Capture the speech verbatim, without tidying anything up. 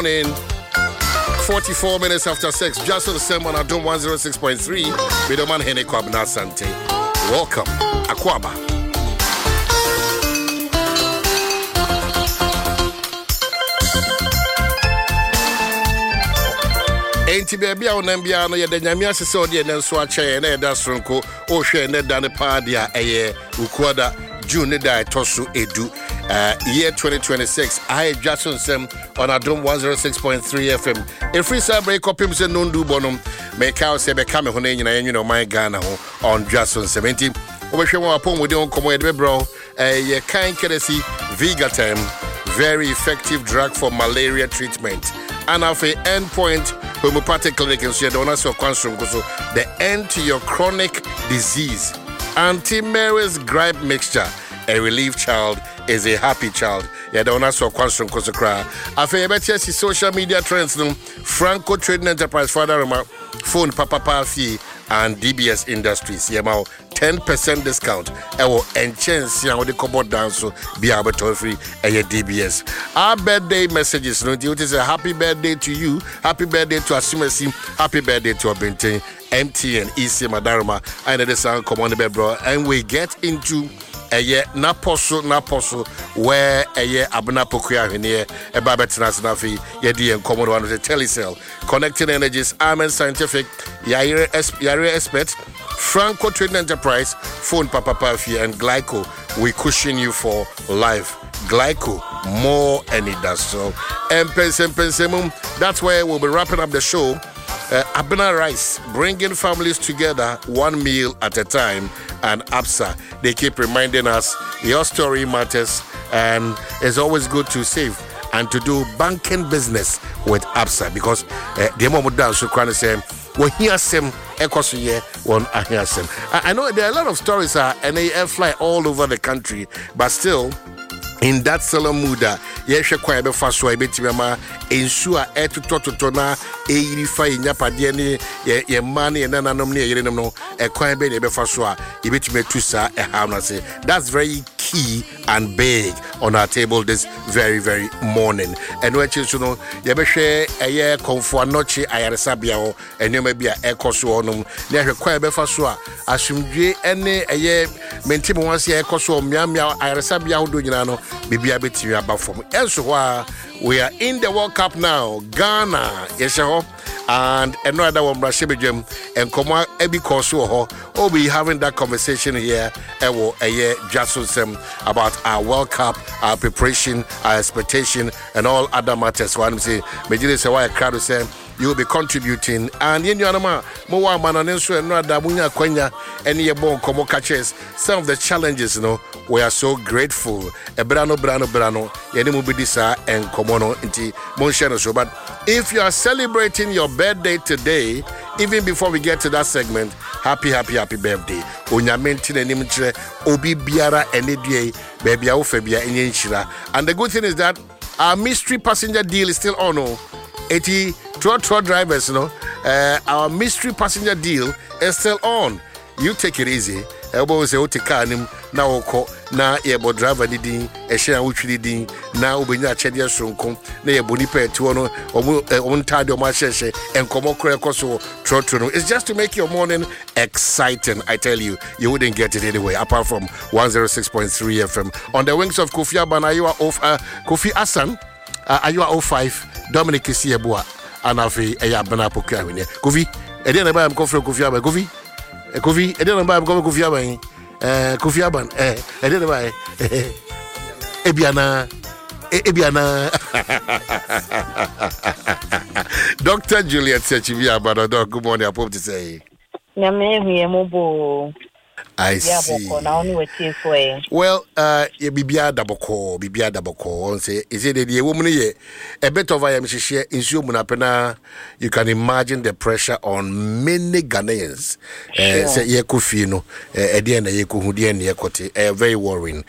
morning. forty-four minutes after six. Just on the same one, I do one oh six point three. Middleman Hene Kwabna Sante. Welcome, Akwaba. Enti baby a onambia no ye de nyamia sese ode ye nso a che na ye da sonko o hwe ne da ne pa dia eye ukuada June da etoso edu uh, year twenty twenty-six. I Jason Sem on Adom one oh six point three F M. A free celebrate copy se no ndu bonum me ka se be ka me ho na nyina ye no my Ghana ho on Jason seventy. Obehwe won apom wode on komo ye de bro eh ye kan keresi Vigatem, very effective drug for malaria treatment. And of a endpoint homeopathic clinic in Sierra so the end to your chronic disease. Anti-Mary's gripe mixture. A relieved child is a happy child. Yeah, the owner so consum kusukra. Afe betia si social media trends no Franco Trading Enterprise father phone papa pafi and D B S Industries. Yeah, mau ten percent discount. Ewo enchance ya wode kobo down so be able to free a D B S. Our birthday messages no it is a happy birthday to you, happy birthday to Asimesi, happy birthday to Obente, M T N, E C Madaruma, and the sound come on the bed, bro. And we get into a year naposo naposo where a year abna pokuya here a babetina nafi yedi and common one of the telecell connecting energies Amen Scientific Yare Yare expert Franco Trading Enterprise phone papa pafi and Glyco. We cushion you for life. Glyco more and it does so. And pensem pensemum. That's where we'll be wrapping up the show. Uh, Abena Rice, bringing families together one meal at a time, and ABSA, they keep reminding us your story matters, and it's always good to save and to do banking business with ABSA because the moment down so can say well here some ecosuye one here some. I know there are a lot of stories uh, and they fly all over the country, but still. In that solemn mood, yeshe kwa be faso e betimama ensure e tototo na e yirifa nyapade ne ye man ye nananom ne yerenom no e kwa be ne be faso a e betime tusa e ha no say that's very key and big on our table this very very morning. And when you know ye be hwe eye komfo anochi ayaresa bia ho enema bia e koso onum ne hwe kwa be faso a asumdwe ene eye mentimo wanse e koso miamia ayaresa bia ho do nyina no Bibi abeti aba from. Elsewhere, we are in the World Cup now. Ghana, yes, and another one, Brashibijum, and Koma Ebi Kosuho. We'll be having that conversation here, Ewo, a year, just about our World Cup, our preparation, our expectation, and all other matters. One say, Majid say, why a crowd say, you will be contributing, and in your man, Moa Mananensu and Nadabunya Quenya, and Yabon Komo catches some of the challenges, you know. We are so grateful. Ebrano, brano, brano, Yenimubidisa, and Komono, Inti, Monshano. So, but if you are celebrating your birthday today, even before we get to that segment, happy, happy, happy birthday. Onyamentin and Nimtre, Obi Biara, and Edie, Baby Aufebia, and Yenshira. And the good thing is that our mystery passenger deal is still on. eighty tour drivers, you know, uh, our mystery passenger deal is still on. You take it easy. Elbow say, Otikanim, now oko, na ebo driver didin, a share which didin, now Ubina Chedia Sunkum, near Bonipe Tuono, or Montado Macheshe, and Komokre Koso Trotruno. It's just to make your morning exciting. I tell you, you wouldn't get it anyway, apart from one oh six point three F M. On the wings of Kofi Aban, are you off uh, Kofi Asan? Uh, are you oh five? Dominic Isiebua, and Afi, a Yabana Pokawine. Kofi, I didn't buy him Kofi Kofi Aban, Kofi. Kofi, I didn't buy him Kofi Aban. Uh, Kofi Aban, eh, I didn't buy Ebiana, Ebiana. Doctor Juliet Sechivia Badado, good morning, I hope to say. I see. Well, uh, Bibia Daboko, Bibia Daboko, say, is it a woman here? A bit of I am share in Sumunapena. You can imagine the pressure on many Ghanaians. Say, Yekufino, Ediana Yekuhudian Yekote, very worrying.